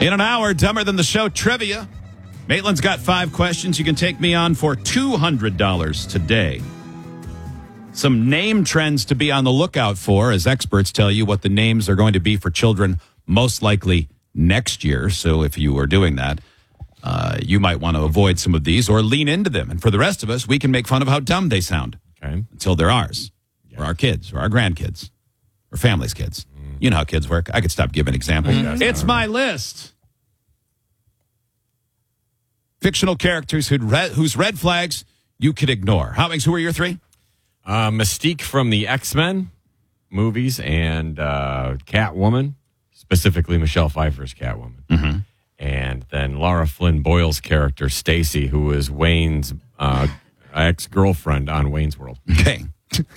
In an hour, Dumber Than the Show trivia. Maitland's got 5 questions. You can take me on for $200 today. Some name trends to be on the lookout for as experts tell you what the names are going to be for children most likely next year. So if you are doing that, you might want to avoid some of these or lean into them. And for the rest of us, we can make fun of how dumb they sound until they're ours or our kids or our grandkids or family's kids. You know how kids work. I could stop giving examples. It's my list. Fictional characters whose red flags you could ignore. Howings, who are your 3? Mystique from the X-Men movies and Catwoman, specifically Michelle Pfeiffer's Catwoman. Mm-hmm. And then Laura Flynn Boyle's character, Stacy, who is Wayne's ex-girlfriend on Wayne's World. Okay.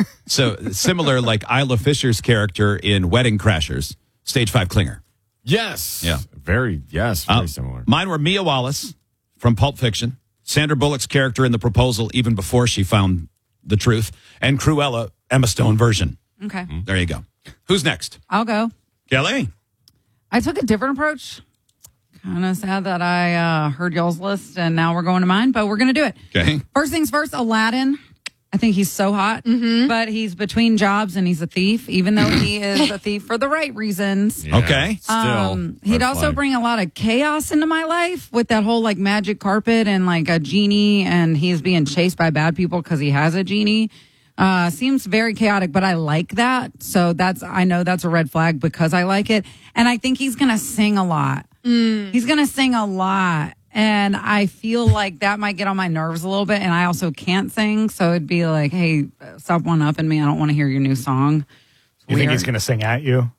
So similar like Isla Fisher's character in Wedding Crashers, Stage 5 Clinger. Yes. Yeah. Very similar. Mine were Mia Wallace from Pulp Fiction, Sandra Bullock's character in The Proposal, even before she found the truth, and Cruella, Emma Stone version. Okay. There you go. Who's next? I'll go. Kelly? I took a different approach. Kind of sad that I heard y'all's list and now we're going to mine, but we're going to do it. Okay. First things first, Aladdin. I think he's so hot, but he's between jobs and he's a thief, even though he is a thief for the right reasons. Yeah, okay. Still. He'd also bring a lot of chaos into my life with that whole like magic carpet and like a genie, and he's being chased by bad people because he has a genie. Seems very chaotic, but I like that. So I know that's a red flag because I like it. And I think he's going to sing a lot. He's going to sing a lot. And I feel like that might get on my nerves a little bit. And I also can't sing. So it'd be like, hey, stop one-upping me. I don't want to hear your new song. You think he's going to sing at you?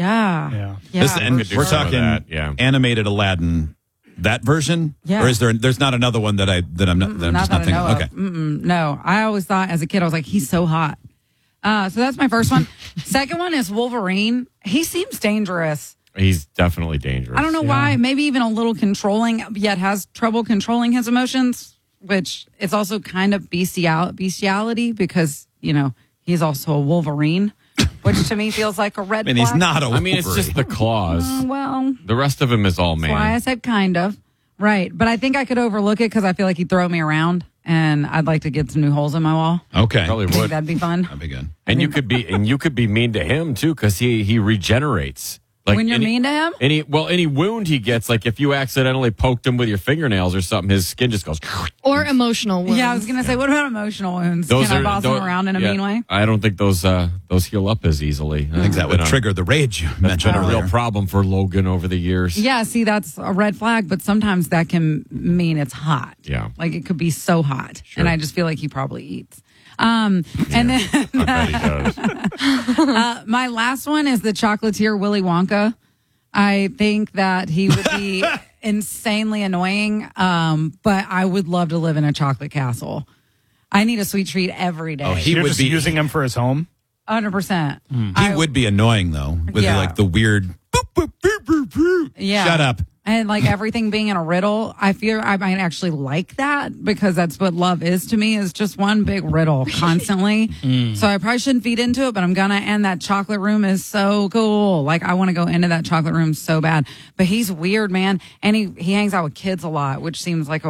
Yeah. We're talking animated Aladdin, that version? Yeah. Or is there's not another one that I'm just not thinking of? Okay. No, I always thought as a kid, I was like, he's so hot. So that's my first one. Second one is Wolverine. He seems dangerous. He's definitely dangerous. I don't know why. Maybe even a little controlling, yet has trouble controlling his emotions, which is also kind of bestiality because, he's also a Wolverine, which to me feels like a red flag. He's not a Wolverine. I mean, it's just the claws. Well, the rest of him is all man. That's why I said kind of. Right. But I think I could overlook it because I feel like he'd throw me around and I'd like to get some new holes in my wall. Okay. Probably I think would. that'd be fun. That'd be good. And you could be mean to him too because he regenerates. Like when you're mean to him? Any wound he gets, like if you accidentally poked him with your fingernails or something, his skin just goes. Or emotional wounds. Yeah, I was going to say, what about emotional wounds? Can I boss them around in a mean way? I don't think those heal up as easily. I think that would trigger the rage you mentioned been a earlier. real problem for Logan over the years. Yeah, see, that's a red flag, but sometimes that can mean it's hot. Yeah. Like it could be so hot. Sure. And I just feel like he probably eats. And then I bet he does. my last one is the chocolatier Willy Wonka. I think that he would be insanely annoying, but I would love to live in a chocolate castle. I need a sweet treat every day. Oh, he You're would just be using him for his home? 100%. He would be annoying though, with the weird. Boop, boop, boop, boop, boop. Yeah. Shut up. And like everything being in a riddle, I fear I might actually like that because that's what love is to me, is just one big riddle constantly. So I probably shouldn't feed into it, but I'm gonna. And that chocolate room is so cool. Like I want to go into that chocolate room so bad. But he's weird, man. And he hangs out with kids a lot, which seems like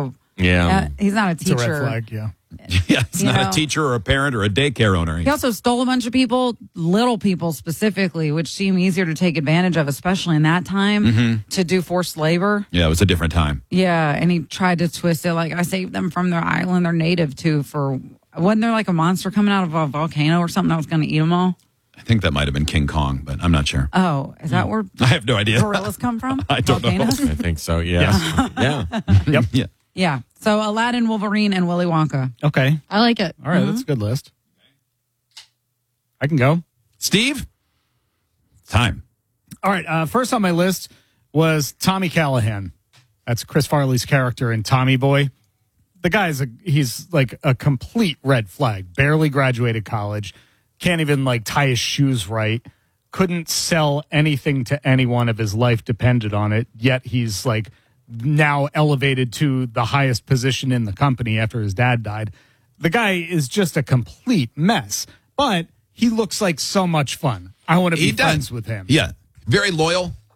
he's not a teacher. It's a red flag, yeah. Yeah, it's not a teacher or a parent or a daycare owner. He also stole a bunch of people, little people specifically, which seem easier to take advantage of, especially in that time, to do forced labor. Yeah, it was a different time. Yeah, and he tried to twist it like, I saved them from their island they're native to wasn't there like a monster coming out of a volcano or something that was going to eat them all? I think that might have been King Kong, but I'm not sure. Oh, is that where I have no idea. gorillas come from? I don't know. Volcanoes? I think so. Yes. Yeah. Yep. Yeah. Yeah. So Aladdin, Wolverine, and Willy Wonka. Okay. I like it. All right, that's a good list. I can go. Steve? Time. All right, first on my list was Tommy Callahan. That's Chris Farley's character in Tommy Boy. The guy he's like a complete red flag. Barely graduated college. Can't even like tie his shoes right. Couldn't sell anything to anyone if his life depended on it. Yet he's like now elevated to the highest position in the company after his dad died. The guy is just a complete mess, but he looks like so much fun. I want to be friends with him. Yeah. Very loyal.